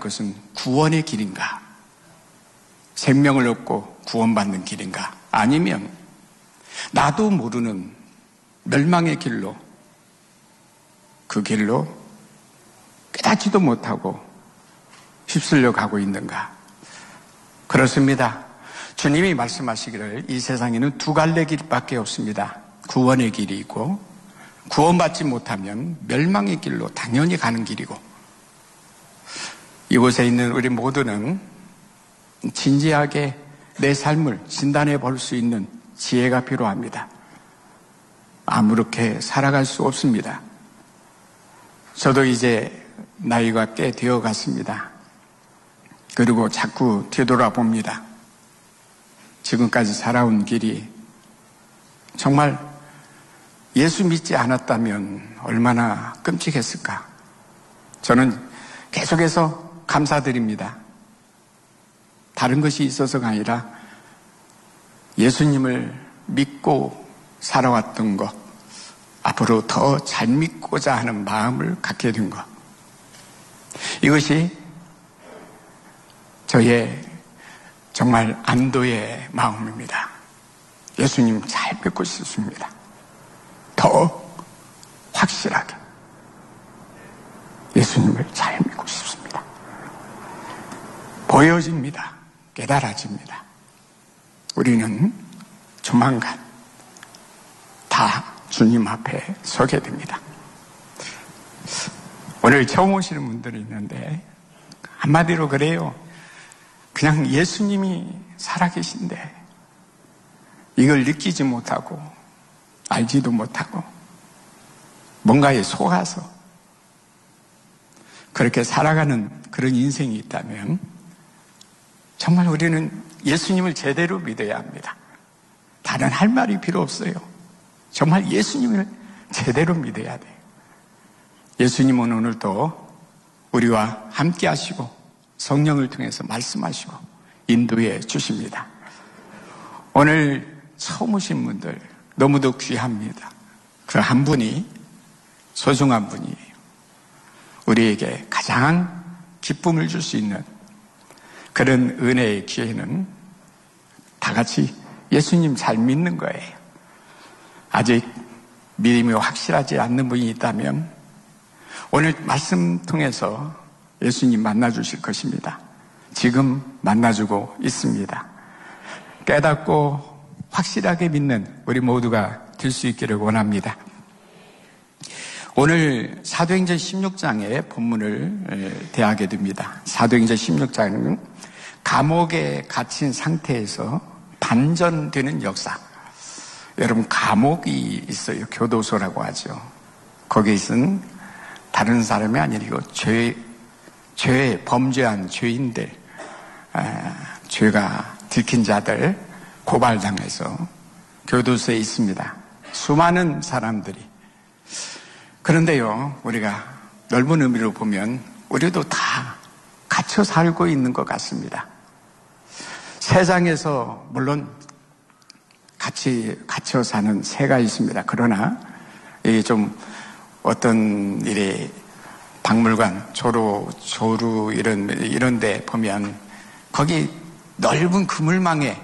것은 구원의 길인가? 생명을 얻고 구원받는 길인가? 아니면 나도 모르는 멸망의 길로, 그 길로 깨닫지도 못하고 휩쓸려 가고 있는가? 그렇습니다. 주님이 말씀하시기를 이 세상에는 두 갈래 길밖에 없습니다. 구원의 길이 있고, 구원받지 못하면 멸망의 길로 당연히 가는 길이고, 이곳에 있는 우리 모두는 진지하게 내 삶을 진단해 볼 수 있는 지혜가 필요합니다. 아무렇게 살아갈 수 없습니다. 저도 이제 나이가 꽤 되어 갔습니다. 그리고 자꾸 되돌아봅니다. 지금까지 살아온 길이 정말 예수 믿지 않았다면 얼마나 끔찍했을까. 저는 계속해서 감사드립니다. 다른 것이 있어서가 아니라 예수님을 믿고 살아왔던 것, 앞으로 더 잘 믿고자 하는 마음을 갖게 된 것, 이것이 저의 정말 안도의 마음입니다. 예수님 잘 믿고 싶습니다. 더 확실하게 예수님을 잘 믿고 싶습니다. 보여집니다. 깨달아집니다. 우리는 조만간 다 주님 앞에 서게 됩니다. 오늘 처음 오시는 분들이 있는데 한마디로 그래요. 그냥 예수님이 살아계신데 이걸 느끼지 못하고 알지도 못하고 뭔가에 속아서 그렇게 살아가는 그런 인생이 있다면 정말 우리는 예수님을 제대로 믿어야 합니다. 다른 할 말이 필요 없어요. 정말 예수님을 제대로 믿어야 돼요. 예수님은 오늘도 우리와 함께 하시고 성령을 통해서 말씀하시고 인도해 주십니다. 오늘 처음 오신 분들 너무도 귀합니다. 그 한 분이 소중한 분이에요. 우리에게 가장 기쁨을 줄 수 있는 그런 은혜의 기회는 다 같이 예수님 잘 믿는 거예요. 아직 믿음이 확실하지 않는 분이 있다면 오늘 말씀 통해서 예수님 만나주실 것입니다. 지금 만나주고 있습니다. 깨닫고 확실하게 믿는 우리 모두가 될 수 있기를 원합니다. 오늘 사도행전 16장의 본문을 대하게 됩니다. 사도행전 16장은 감옥에 갇힌 상태에서 반전되는 역사. 여러분, 감옥이 있어요. 교도소라고 하죠. 거기에 있은 다른 사람이 아니고 범죄한 죄인들, 죄가 들킨 자들 고발당해서 교도소에 있습니다. 수많은 사람들이. 그런데요, 우리가 넓은 의미로 보면 우리도 다 갇혀 살고 있는 것 같습니다. 세상에서 물론 같이 갇혀 사는 새가 있습니다. 그러나 이게 좀 어떤 일이 박물관, 조루 이런 데 보면 거기 넓은 그물망에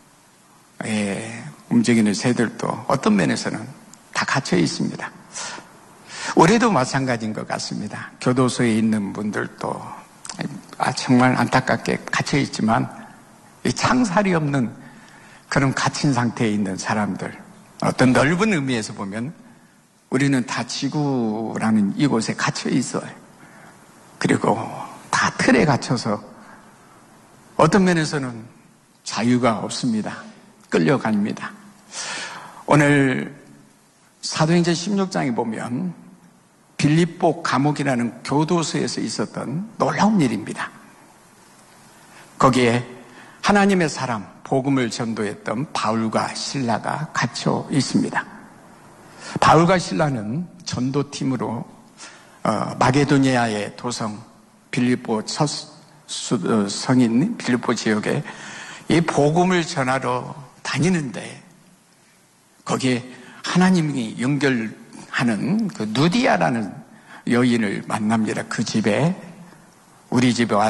움직이는 새들도 어떤 면에서는 다 갇혀 있습니다. 우리도 마찬가지인 것 같습니다. 교도소에 있는 분들도 정말 안타깝게 갇혀 있지만 이 창살이 없는 그런 갇힌 상태에 있는 사람들, 어떤 넓은 의미에서 보면 우리는 다 지구라는 이곳에 갇혀 있어요. 그리고 다 틀에 갇혀서 어떤 면에서는 자유가 없습니다. 끌려갑니다. 오늘 사도행전 16장에 보면 빌립보 감옥이라는 교도소에서 있었던 놀라운 일입니다. 거기에 하나님의 사람, 복음을 전도했던 바울과 실라가 갇혀 있습니다. 바울과 실라는 전도팀으로 마게도니아의 도성 빌립보 첫 성인 빌립보 지역에 이 복음을 전하러 다니는데 거기에 하나님이 연결하는 그 누디아라는 여인을 만납니다. 그 집에 우리 집에 와서